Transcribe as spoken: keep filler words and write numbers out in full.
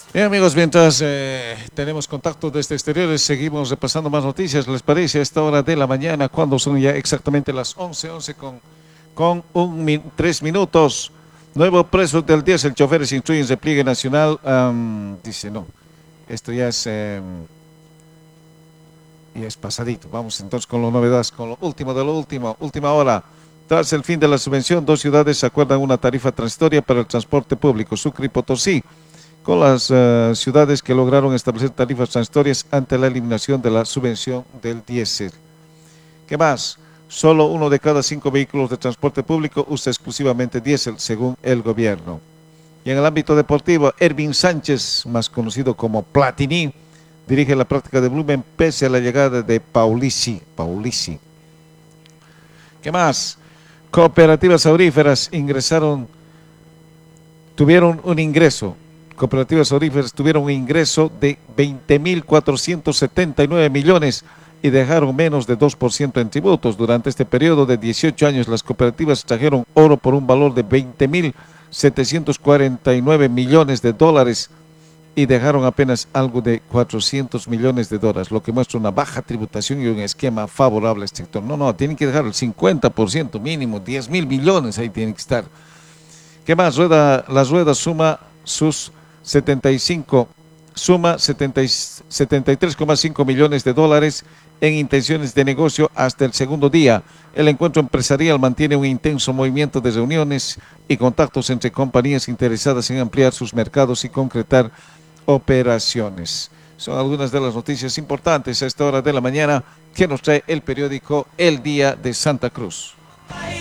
Bien, amigos, mientras eh, tenemos contacto desde exteriores, seguimos repasando más noticias. ¿Les parece a esta hora de la mañana, cuando son ya exactamente las once, once con, con un, min- tres minutos? Nuevo preso del diésel, choferes instruyen repliegue nacional. Am, dice, no, esto ya es, em, ya es pasadito. Vamos entonces con las novedades, con lo último de lo último, última hora. Tras el fin de la subvención, dos ciudades acuerdan una tarifa transitoria para el transporte público, Sucre y Potosí, con las uh, ciudades que lograron establecer tarifas transitorias ante la eliminación de la subvención del diésel. ¿Qué más? Solo uno de cada cinco vehículos de transporte público usa exclusivamente diésel, según el gobierno. Y en el ámbito deportivo, Ervin Sánchez, más conocido como Platini, dirige la práctica de Blumen pese a la llegada de Paulisi. Paulisi. ¿Qué más? Cooperativas auríferas ingresaron, tuvieron un ingreso cooperativas auríferas tuvieron un ingreso de veinte mil cuatrocientos setenta y nueve millones y dejaron menos de dos por ciento en tributos. Durante este periodo de dieciocho años, las cooperativas trajeron oro por un valor de veinte mil setecientos cuarenta y nueve millones de dólares y dejaron apenas algo de cuatrocientos millones de dólares, lo que muestra una baja tributación y un esquema favorable al sector. No, no, tienen que dejar el cincuenta por ciento mínimo, diez mil millones ahí tienen que estar. ¿Qué más? Rueda, las ruedas suma sus setenta y cinco, suma setenta y tres coma cinco millones de dólares en intenciones de negocio hasta el segundo día. El encuentro empresarial mantiene un intenso movimiento de reuniones y contactos entre compañías interesadas en ampliar sus mercados y concretar operaciones. Son algunas de las noticias importantes a esta hora de la mañana que nos trae el periódico El Día de Santa Cruz.